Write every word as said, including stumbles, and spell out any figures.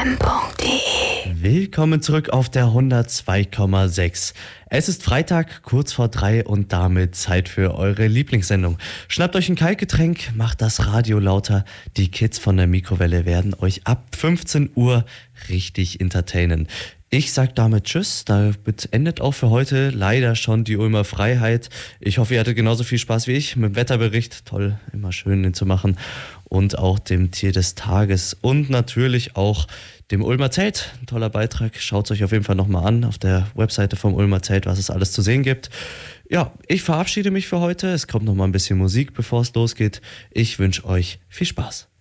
m punkt d e. Willkommen zurück auf der hundertzwei Komma sechs. Es ist Freitag, kurz vor drei und damit Zeit für eure Lieblingssendung. Schnappt euch ein Kaltgetränk, macht das Radio lauter. Die Kids von der Mikrowelle werden euch ab fünfzehn Uhr richtig entertainen. Ich sag damit Tschüss, damit endet auch für heute leider schon die Ulmer Freiheit. Ich hoffe, ihr hattet genauso viel Spaß wie ich mit dem Wetterbericht. Toll, immer schön den zu machen. Und auch dem Tier des Tages und natürlich auch dem Ulmer Zelt. Ein toller Beitrag. Schaut es euch auf jeden Fall nochmal an auf der Webseite vom Ulmer Zelt, was es alles zu sehen gibt. Ja, ich verabschiede mich für heute. Es kommt nochmal ein bisschen Musik, bevor es losgeht. Ich wünsche euch viel Spaß.